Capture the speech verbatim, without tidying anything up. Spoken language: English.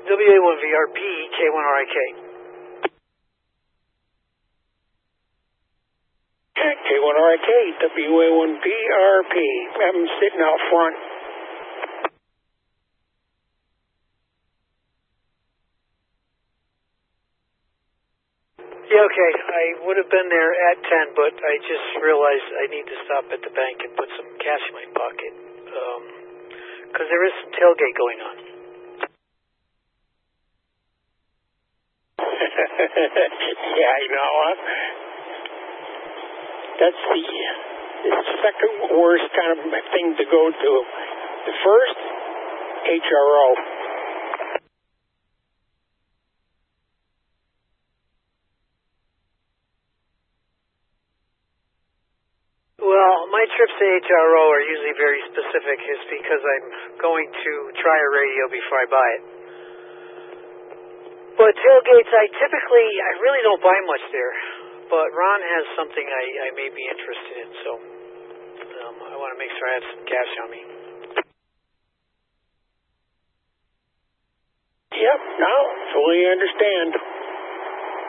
W A one V R P, K one R I K. K one R I K, W A one V R P. Have them sitting out front. Yeah, okay. I would have been there at ten, but I just realized I need to stop at the bank and put some cash in my pocket. Um, because there is some tailgate going on. Yeah, you know what? That's the, the second worst kind of thing to go to. The first, H R O. Well, my trips to H R O are usually very specific. It's because I'm going to try a radio before I buy it. But tailgates, I typically, I really don't buy much there. But Ron has something I, I may be interested in, so um, I want to make sure I have some cash on me. Yep, no, fully understand.